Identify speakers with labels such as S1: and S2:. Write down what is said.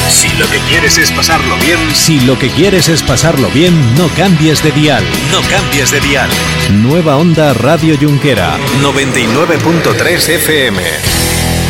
S1: Si lo que quieres es pasarlo bien...
S2: Si lo que quieres es pasarlo bien, no cambies de dial.
S1: No cambies de dial.
S2: Nueva Onda Radio Junquera.
S1: 99.3 FM.